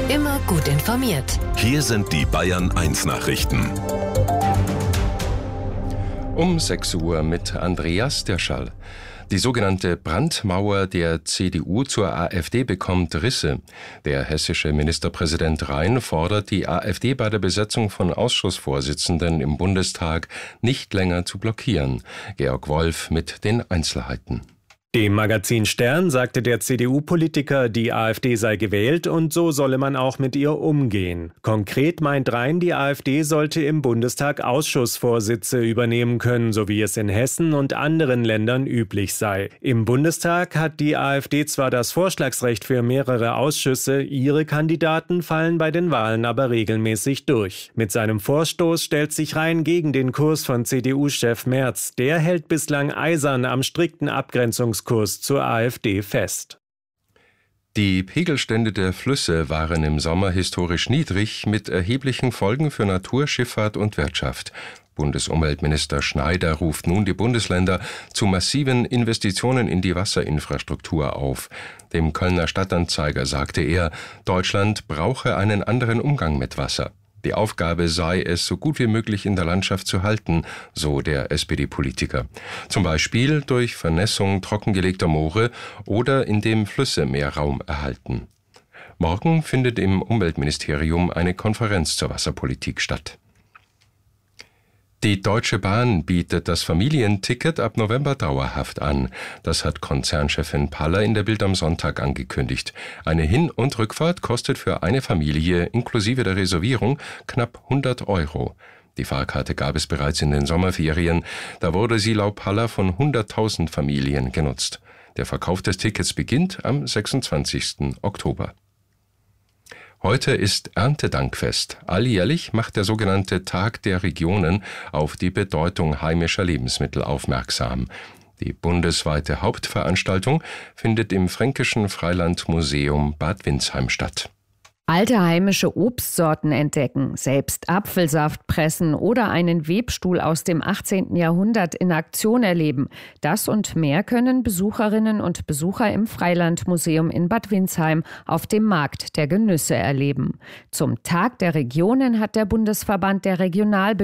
Immer gut informiert. Hier sind die Bayern-1 Nachrichten. Um 6 Uhr mit Andreas Dirschall. Die sogenannte Brandmauer der CDU zur AfD bekommt Risse. Der hessische Ministerpräsident Rhein fordert die AfD bei der Besetzung von Ausschussvorsitzenden im Bundestag nicht länger zu blockieren. Georg Wolf mit den Einzelheiten. Dem Magazin Stern sagte der CDU-Politiker, die AfD sei gewählt und so solle man auch mit ihr umgehen. Konkret meint Rhein, die AfD sollte im Bundestag Ausschussvorsitze übernehmen können, so wie es in Hessen und anderen Ländern üblich sei. Im Bundestag hat die AfD zwar das Vorschlagsrecht für mehrere Ausschüsse, ihre Kandidaten fallen bei den Wahlen aber regelmäßig durch. Mit seinem Vorstoß stellt sich Rhein gegen den Kurs von CDU-Chef Merz. Der hält bislang eisern am strikten Abgrenzungskurs zur AfD fest. Die Pegelstände der Flüsse waren im Sommer historisch niedrig, mit erheblichen Folgen für Natur, Schifffahrt und Wirtschaft. Bundesumweltminister Schneider ruft nun die Bundesländer zu massiven Investitionen in die Wasserinfrastruktur auf. Dem Kölner Stadtanzeiger sagte er, Deutschland brauche einen anderen Umgang mit Wasser. Die Aufgabe sei es, so gut wie möglich in der Landschaft zu halten, so der SPD-Politiker. Zum Beispiel durch Vernässung trockengelegter Moore oder indem Flüsse mehr Raum erhalten. Morgen findet im Umweltministerium eine Konferenz zur Wasserpolitik statt. Die Deutsche Bahn bietet das Familienticket ab November dauerhaft an. Das hat Konzernchefin Paller in der Bild am Sonntag angekündigt. Eine Hin- und Rückfahrt kostet für eine Familie inklusive der Reservierung knapp 100 €. Die Fahrkarte gab es bereits in den Sommerferien. Da wurde sie laut Paller von 100.000 Familien genutzt. Der Verkauf des Tickets beginnt am 26. Oktober. Heute ist Erntedankfest. Alljährlich macht der sogenannte Tag der Regionen auf die Bedeutung heimischer Lebensmittel aufmerksam. Die bundesweite Hauptveranstaltung findet im Fränkischen Freilandmuseum Bad Windsheim statt. Alte heimische Obstsorten entdecken, selbst Apfelsaft pressen oder einen Webstuhl aus dem 18. Jahrhundert in Aktion erleben. Das und mehr können Besucherinnen und Besucher im Freilandmuseum in Bad Windsheim auf dem Markt der Genüsse erleben. Zum Tag der Regionen hat der Bundesverband der Regionalbehörden